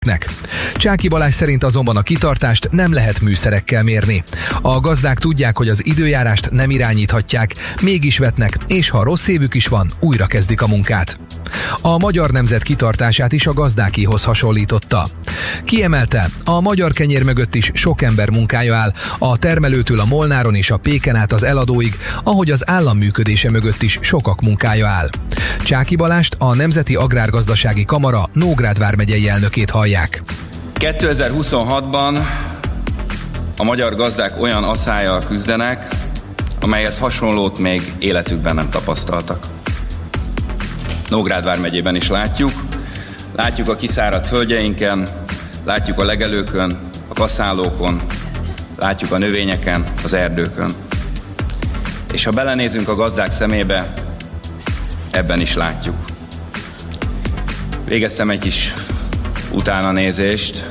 Csáky Balázs szerint azonban a kitartást nem lehet műszerekkel mérni. A gazdák tudják, hogy az időjárást nem irányíthatják, mégis vetnek, és ha rossz évük is van, újra kezdik a munkát. A magyar nemzet kitartását is a gazdákéhoz hasonlította. Kiemelte, a magyar kenyér mögött is sok ember munkája áll, a termelőtől a Molnáron és a Péken át az eladóig, ahogy az állam működése mögött is sokak munkája áll. Csáky Balást, a Nemzeti Agrárgazdasági Kamara Nógrád vármegyei elnökét hallják. 2026-ban a magyar gazdák olyan asszállyal küzdenek, amelyhez hasonlót még életükben nem tapasztaltak. Nógrád vármegyében is látjuk a kiszáradt földjeinken, látjuk a legelőkön, a kaszálókon, látjuk a növényeken, az erdőkön. És ha belenézünk a gazdák szemébe, ebben is látjuk. Végeztem egy kis utánanézést.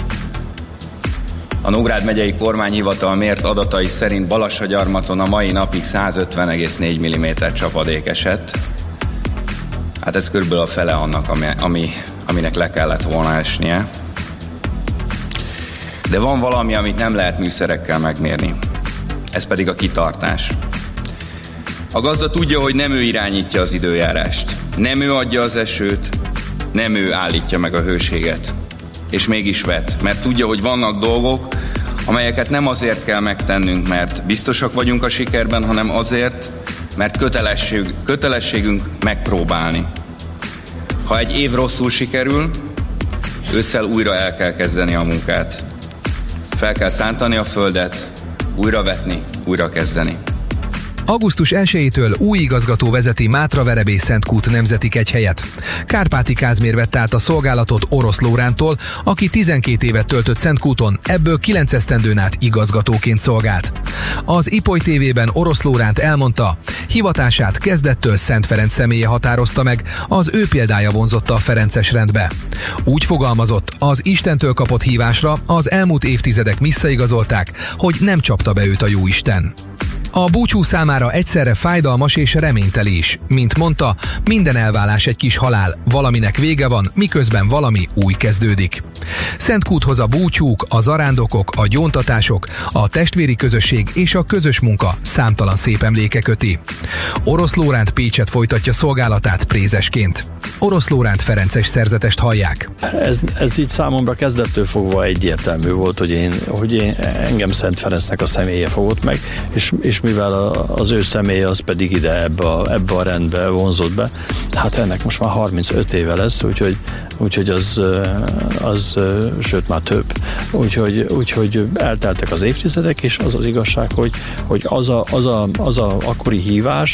A Nógrád megyei kormányhivatal mért adatai szerint Balassagyarmaton a mai napig 150,4 mm csapadék esett. Hát ez körülbelül a fele annak, aminek le kellett volna esnie. De van valami, amit nem lehet műszerekkel megmérni. Ez pedig a kitartás. A gazda tudja, hogy nem ő irányítja az időjárást. Nem ő adja az esőt, nem ő állítja meg a hőséget. És mégis vet, mert tudja, hogy vannak dolgok, amelyeket nem azért kell megtennünk, mert biztosak vagyunk a sikerben, hanem azért, mert kötelességünk megpróbálni. Ha egy év rosszul sikerül, ősszel újra el kell kezdeni a munkát. Fel kell szántani a földet, újra vetni, újra kezdeni. Augusztus 1-től új igazgató vezeti Mátraverebély-Szentkút nemzeti kegyhelyet. Kárpáti Kázmér vette át a szolgálatot Orosz Lórántól, aki 12 évet töltött Szentkúton, ebből 9 esztendőn át igazgatóként szolgált. Az Ipoly TV-ben Orosz Lóránt elmondta, hivatását kezdettől Szent Ferenc személye határozta meg, az ő példája vonzotta a ferences rendbe. Úgy fogalmazott, az Istentől kapott hívásra az elmúlt évtizedek visszaigazolták, hogy nem csapta be őt a Jóisten. A búcsú számára egyszerre fájdalmas és reményteli is. Mint mondta, minden elválás egy kis halál, valaminek vége van, miközben valami új kezdődik. Szentkúthoz a búcsúk, a zarándokok, a gyóntatások, a testvéri közösség és a közös munka számtalan szép emléke köti. Orosz Lóránt Pécset folytatja szolgálatát prézesként. Orosz Lóránt ferences szerzetest hallják. Ez így számomra kezdettől fogva egyértelmű volt, hogy engem Szent Ferencnek a személye fogott meg, és mivel az ő személye az pedig ide ebbe a rendbe vonzott be, hát ennek most már 35 éve lesz, úgyhogy az sőt már több. Úgyhogy elteltek az évtizedek, és az az igazság, hogy az a akkori hívás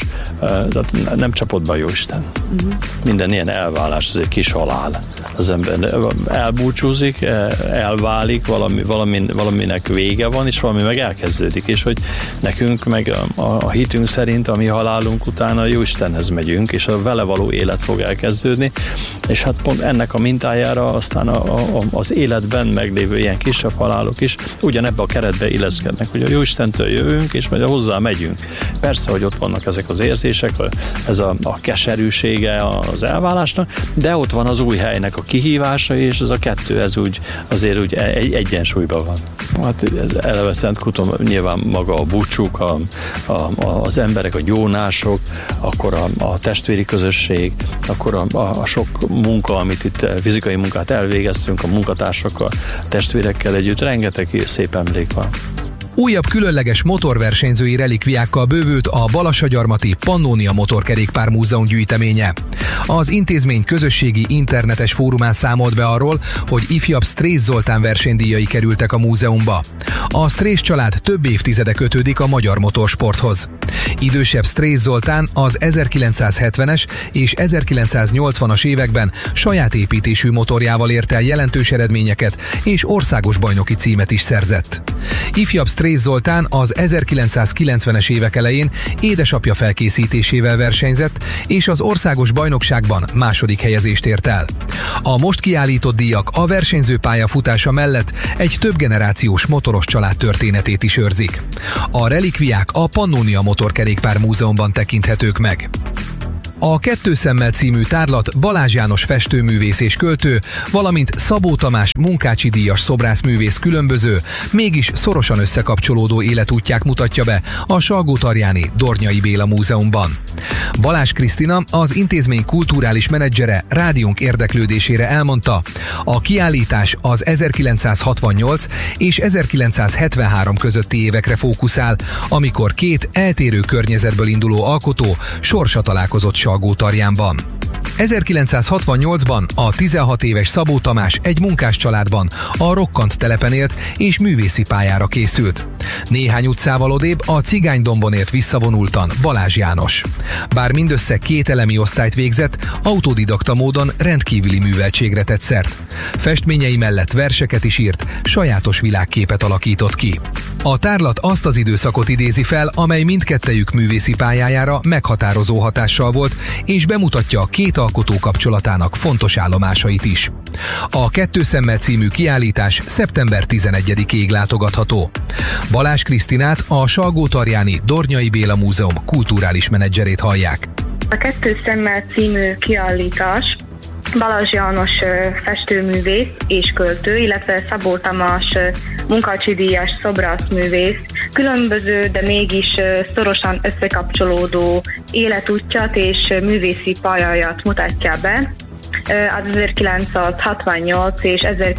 nem csapott be a Jóisten. Minden ilyen elválás, az egy kis halál. Az ember elbúcsúzik, elválik, valaminek vége van, és valami meg elkezdődik, és hogy nekünk meg a hitünk szerint, a mi halálunk után a Jóistenhez megyünk, és a vele való élet fog elkezdődni, és hát pont ennek a mintájára aztán az életben meglévő ilyen kisebb halálok is ugyanebbe a keretbe illeszkednek, hogy a Jóistentől jövünk, és majd hozzá megyünk. Persze, hogy ott vannak ezek az érzések, ez a keserűsége az elválásnak, de ott van az új helynek a kihívása, és ez a kettő, ez azért úgy egyensúlyban van. Hát eleve Szentkúton nyilván maga a búcsúk, az emberek, a gyónások, akkor a testvéri közösség, akkor a sok munka, amit itt fizikai munkát elvégeztünk a munkatársakkal, a testvérekkel együtt, rengeteg szép emlék van. Újabb különleges motorversenyzői relikviákkal bővült a Balassagyarmati Pannónia Motorkerékpár Múzeum gyűjteménye. Az intézmény közösségi internetes fórumán számolt be arról, hogy ifjabb Strész Zoltán versenydíjai kerültek a múzeumba. A Strész család több évtizede kötődik a magyar motorsporthoz. Idősebb Strész Zoltán az 1970-es és 1980-as években saját építésű motorjával ért el jelentős eredményeket, és országos bajnoki címet is szerzett. Ifjabb Strész Zoltán az 1990-es évek elején édesapja felkészítésével versenyzett, és az országos bajnokságban második helyezést ért el. A most kiállított díjak a versenyző pályafutása mellett egy több generációs motoros család történetét is őrzik. A relikviák a Pannónia Motorkerékpár Múzeumban tekinthetők meg. A Kettő szemmel című tárlat Balázs János festőművész és költő, valamint Szabó Tamás Munkácsi díjas szobrászművész különböző, mégis szorosan összekapcsolódó életútját mutatja be a Salgótarjáni Dornyai Béla Múzeumban. Balázs Krisztina, az intézmény kulturális menedzsere rádiónk érdeklődésére elmondta, a kiállítás az 1968 és 1973 közötti évekre fókuszál, amikor két eltérő környezetből induló alkotó sorsa találkozott Salgótarjánban. 1968-ban a 16 éves Szabó Tamás egy munkás családban, a Rokkant telepen élt és művészi pályára készült. Néhány utcával odébb a Cigánydombon élt visszavonultan Balázs János. Bár mindössze 2 elemi osztályt végzett, autodidakta módon rendkívüli műveltségre tett szert. Festményei mellett verseket is írt, sajátos világképet alakított ki. A tárlat azt az időszakot idézi fel, amely mindkettejük művészi pályájára meghatározó hatással volt, és bemutatja a két alkotó kapcsolatának fontos állomásait is. A Kettő szemmel című kiállítás szeptember 11-ig látogatható. Balázs Krisztinát, a Salgótarjáni Dornyai Béla Múzeum kulturális menedzserét hallják. A Kettő szemmel című kiállítás Balázs János festőművész és költő, illetve Szabó Tamás Munkácsi díjas szobrászművész különböző, de mégis szorosan összekapcsolódó életútját és művészi pályáját mutatja be. Az 1968 és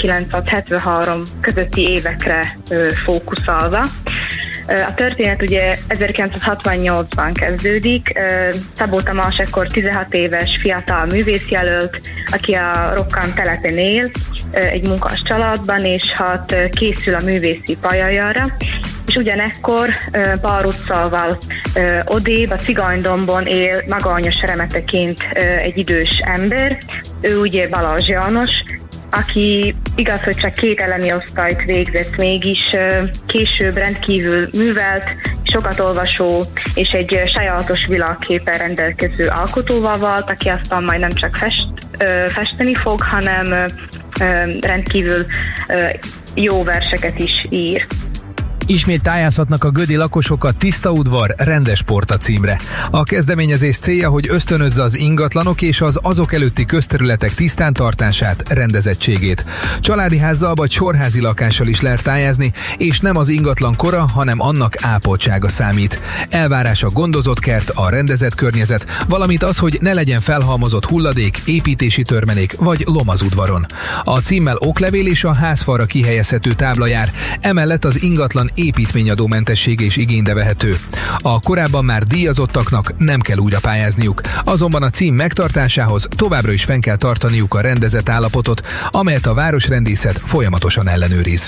1973 közötti évekre fókuszálva. A történet ugye 1968-ban kezdődik. Szabó Tamás ekkor 16 éves fiatal művészjelölt, aki a Rokkant telepen él, egy munkás családban, és hát készül a művészi pályájára. És ugyanekkor pár utcával odébb a Cigánydombon él magányos remeteként egy idős ember. Ő ugye Balázs János, aki igaz, hogy csak 2 elemi osztályt végzett, mégis később rendkívül művelt, sokat olvasó és egy sajátos világképpel rendelkező alkotóval vált, aki aztán majd nem csak festeni fog, hanem rendkívül jó verseket is ír. Ismét tájázhatnak a gödi lakosok a Tiszta udvar, rendes porta címre. A kezdeményezés célja, hogy ösztönözze az ingatlanok és az azok előtti közterületek tisztántartását, rendezettségét. Családi házzal vagy sorházi lakással is lehet tájázni, és nem az ingatlan kora, hanem annak ápoltsága számít. Elvárás a gondozott kert, a rendezett környezet, valamint az, hogy ne legyen felhalmozott hulladék, építési törmelék vagy lom az udvaron. A címmel oklevél és a házfalra kihelyezhető tábla jár, emellett az ingatlan építményadómentessége is igénybe vehető. A korábban már díjazottaknak nem kell újra pályázniuk, azonban a cím megtartásához továbbra is fenn kell tartaniuk a rendezett állapotot, amelyet a városrendészet folyamatosan ellenőriz.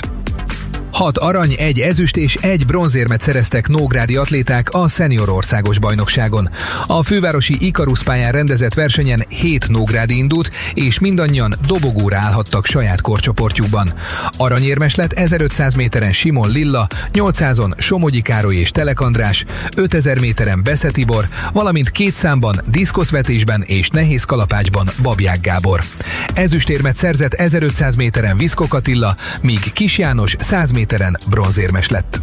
6 arany, 1 ezüst és 1 bronzérmet szereztek nógrádi atléták a szenior országos bajnokságon. A fővárosi Ikarus pályán rendezett versenyen 7 nógrádi indult, és mindannyian dobogóra állhattak saját korcsoportjukban. Aranyérmes lett 1500 méteren Simon Lilla, 800-on Somogyi Károly és Telek András, 5000 méteren Besze Tibor, valamint 2 számban, diszkoszvetésben és nehéz kalapácsban Babják Gábor. Ezüstérmet szerzett 1500 méteren Viszkok Attila, míg Kis János 100 méteren bronzérmes lett.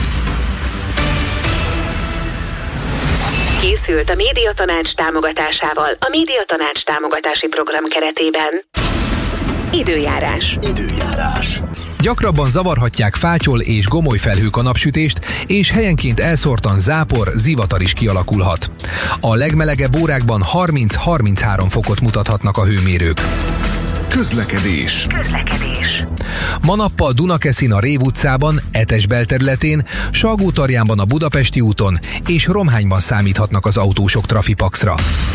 Készült a Médiatanács támogatásával a Médiatanács támogatási program keretében. Időjárás. Gyakrabban zavarhatják fátyol és gomoly felhők a napsütést, és helyenként elszórtan zápor, zivatar is kialakulhat. A legmelegebb órákban 30-33 fokot mutathatnak a hőmérők. Közlekedés. Ma nappal Dunakeszin a Rév utcában, Etes belterületén, Salgótarjánban a Budapesti úton és Romhányban számíthatnak az autósok trafipaxra.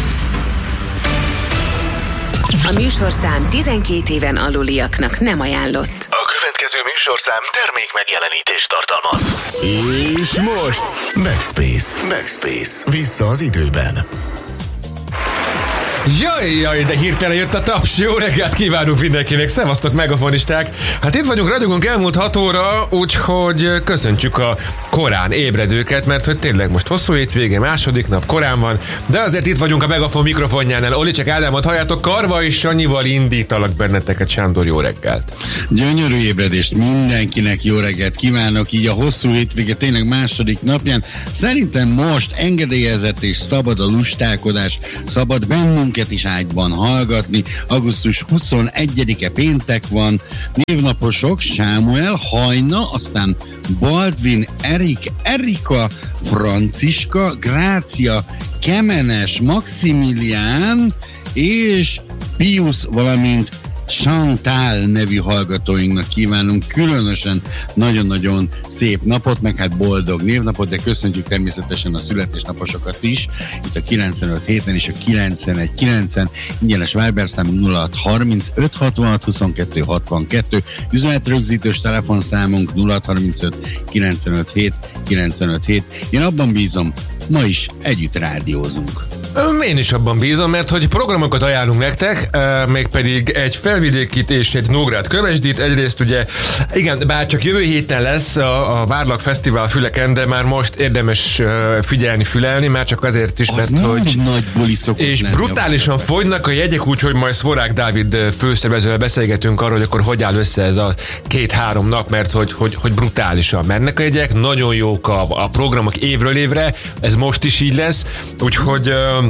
A műsorszám 12 éven aluliaknak nem ajánlott. A következő műsorszám termék megjelenítést tartalmaz. És most Backspace. Vissza az időben. Jaj, de hirtelen jött a taps. Jó reggelt kívánunk mindenkinek. Szevasztok, megafonisták. Hát itt vagyunk, ragyogunk elmúlt 6 óra, úgyhogy köszöntjük a korán ébredőket, mert hogy tényleg most hosszú hétvége, második nap korán van, de azért itt vagyunk a Megafon mikrofonjánál. Oli, csak ellenmond, halljátok, Karva és Sanyival indítalak benneteket. Sándor, jó reggelt. Gyönyörű ébredést mindenkinek, jó reggelt kívánok, így a hosszú hétvége tényleg második napján. Szerintem most engedélyezett és szabad a lustálkodás, szabad bennünket is ágyban hallgatni. Augusztus 21-e péntek van, névnaposok Sámuel, Hajna, aztán Baldvin, Erik, Erika, Franciska, Grácia, Kemenes, Maximilián és Pius, valamint Chantal nevű hallgatóinknak kívánunk különösen nagyon-nagyon szép napot, meg hát boldog névnapot, de köszöntjük természetesen a születésnaposokat is, itt a 95 héten és a 91-9-en, ingyenes Viber számunk 0630 566 22 62, üzenetrögzítős telefonszámunk 0635 95 7 95 7. Én abban bízom, ma is együtt rádiózunk. Én is abban bízom, mert hogy programokat ajánlunk nektek, mégpedig egy felvidékit és egy Nógrád Kövesdit. Egyrészt ugye, igen, bár csak jövő héten lesz a Várlak Fesztivál Füleken, de már most érdemes figyelni, fülelni, már csak azért is, mert hogy... nagy buli szokott és lenni, brutálisan fogynak a jegyek, úgyhogy majd Szvorák Dávid főszervezővel beszélgetünk arról, hogy akkor hogy áll össze ez a 2-3 nap, mert hogy brutálisan mennek a jegyek, nagyon jók a programok évről évre, ez most is így lesz, úgyhogy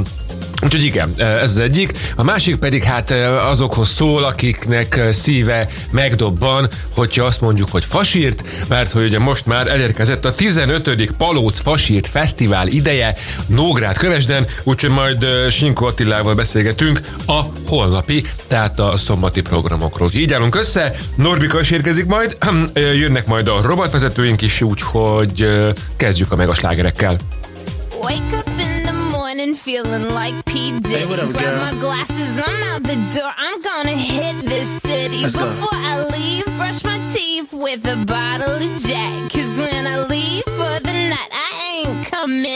igen, ez az egyik. A másik pedig hát azokhoz szól, akiknek szíve megdobban, hogyha azt mondjuk, hogy fasírt, mert hogy ugye most már elérkezett a 15. Palóc Fasírt Fesztivál ideje Nógrád Kövesden, úgyhogy majd Sinkó Attilával beszélgetünk a holnapi, tehát a szombati programokról. Így állunk össze, Norbika is érkezik majd, jönnek majd a robotvezetőink is, úgyhogy kezdjük a megaslágerekkel. Wake up in the morning feeling like P. Diddy. Hey, what up, Grab girl? my glasses, I'm out the door. I'm gonna hit this city. Let's go. Before I leave, brush my teeth with a bottle of Jack. 'Cause when I leave for the night, I ain't coming